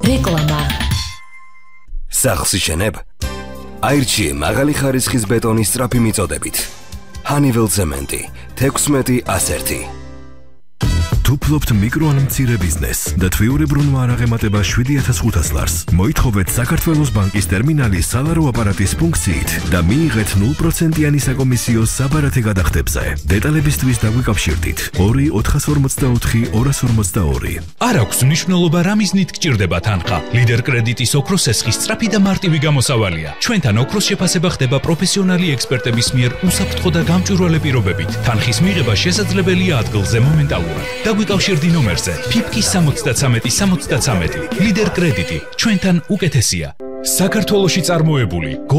რეკლამა. სახლს იშენებ? აირჩიე მაღალი ხარისხის ბეტონის სწრაფი მიწოდებით. Honeywell Cement 16-101. თუ ფლობთ მიკრო ან მცირე ბიზნესს და თვიურებრუნვა არ აღემატება 7500 ლარს, მოითხოვეთ საქართველოს ბანკის ტერმინალის სალარო აპარატის ფუნქციით და მიიღეთ 0%-იანი საკომისიო საბარათე გადახდებზე. დეტალებისთვის დაგვიკავშირდით 2-454-242. არ აქვს მნიშვნელობა რა მიზნით გჭირდება თანხა. ლიდერ კრედიტის ოქროს სესხი სწრაფი და მარტივი გამოსავალია. ჩვენთან ოქროს შეფასება ხდება პროფესიონალი ექსპერტების მიერ უსაფრთხო და გამჭვირვალე პირობებით. თანხის მიღება შესაძლებელია ადგილზე მომენტალურად. დაგვიკავშირდი ნომერზე ფიფკის 73-73. ლიდერ კრედიტი ჩვენთან უკეთესია. საქართველოში წარმოებული